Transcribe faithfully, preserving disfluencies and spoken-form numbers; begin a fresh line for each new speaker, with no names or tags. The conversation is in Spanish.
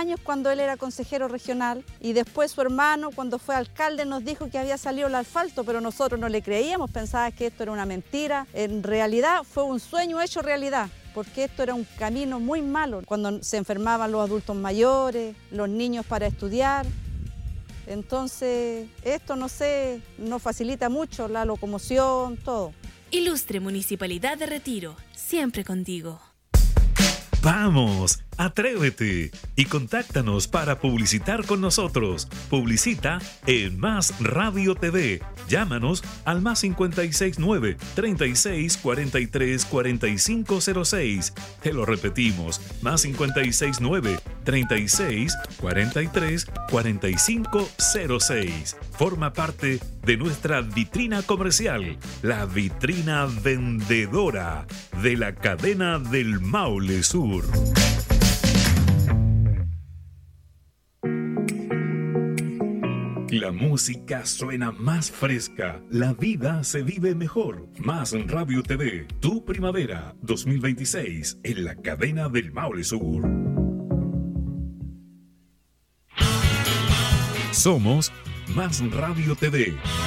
años cuando él era consejero regional y después su hermano cuando fue alcalde nos dijo que había salido el asfalto, pero nosotros no le creíamos, pensábamos que esto era una mentira. En realidad fue un sueño hecho realidad, porque esto era un camino muy malo, cuando se enfermaban los adultos mayores, los niños para estudiar. Entonces, esto, no sé, nos facilita mucho la locomoción, todo.
Ilustre Municipalidad de Retiro, siempre contigo.
¡Vamos! ¡Atrévete! Y contáctanos para publicitar con nosotros. Publicita en Más Radio T V. Llámanos al más cincuenta y seis nueve, treinta y seis, cuarenta y tres, cuarenta y cinco cero seis. Te lo repetimos, más cincuenta y seis nueve, treinta y seis, cuarenta y tres, cuarenta y cinco cero seis. Forma parte de nuestra vitrina comercial, la vitrina vendedora de la cadena del Maule Sur. La música suena más fresca, la vida se vive mejor. Más Radio T V, tu primavera dos mil veintiséis en la cadena del Maule Sur. Somos Más Radio T V.